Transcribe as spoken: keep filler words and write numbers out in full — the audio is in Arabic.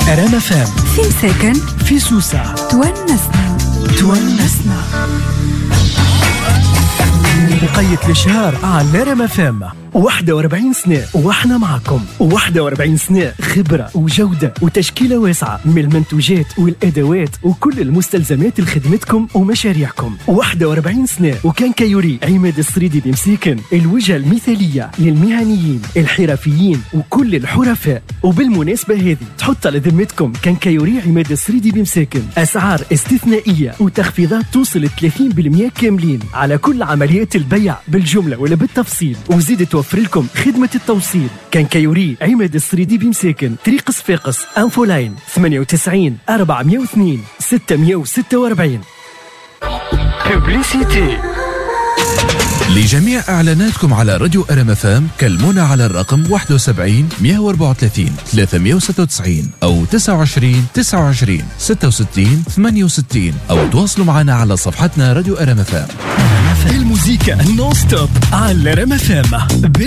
رام فام في مساكن في سوسة تونسنا تونسنا بقية الشهر على رام فام واحد وأربعين سنة واحنا معكم. واحد وأربعين سنة خبرة وجودة وتشكيلة واسعة من المنتوجات والأدوات وكل المستلزمات لخدمتكم ومشاريعكم. واحد وأربعين سنة وكان كيوري عماد السريدي بمساكن، الوجهة المثالية للمهنيين الحرفيين وكل الحرفاء. وبالمناسبة هذه تحط على ذمتكم كان كيوري عماد السريدي بمساكن أسعار استثنائية وتخفيضات توصل ثلاثين بالمئة كاملين على كل عمليات البيع بالجملة ولا بالتفصيل، وزيد توفر لكم خدمة التوصيل. كان كيوري عماد السريدي بمساكن، طريق صفاقس، أنفولاين، ثمانية وتسعين أربعمئة واثنين ستمئة وستة وأربعين. بوبليسيتي لجميع إعلاناتكم على راديو أرام فام كلمونا على الرقم واحد وسبعين مئة وأربعة وثلاثين ثلاثمئة وستة وتسعين أو تسعة وعشرين تسعة وعشرين ستة وستين ثمانية وستين أو تواصلوا معنا على صفحتنا راديو أرام فام. الموسيقى نون ستوب على رام فام.